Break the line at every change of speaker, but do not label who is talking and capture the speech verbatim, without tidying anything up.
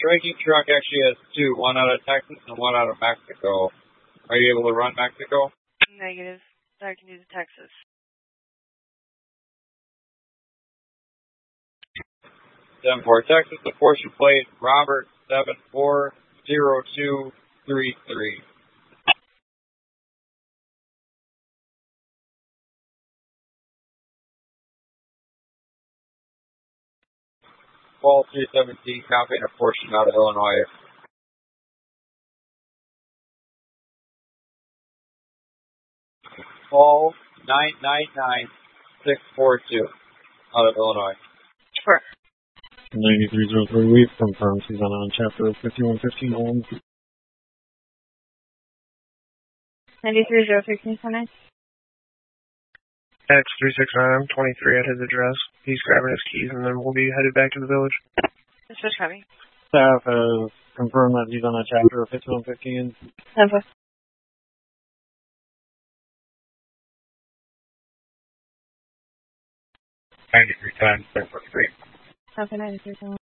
striking truck actually has two, one out of Texas and one out of Mexico. Are you able to run Mexico?
Negative. I can do the Texas.
seven four Texas, the Porsche plate, Robert seven four zero two three three. Paul three seventeen, copying a Porsche out of Illinois. Paul nine nine nine six four two, out of Illinois.
Sure.
ninety-three oh three, we've confirmed he's on chapter fifty-one fifteen on.
ninety-three oh three, can you come in?
X three six nine, twenty-three at his address. He's grabbing his keys and then we'll be headed back to the village.
That's what's coming.
Staff has confirmed that he's on a chapter fifty-one fifteen.
Over.
ninety-three times, six four three.
Okay, ninety-three.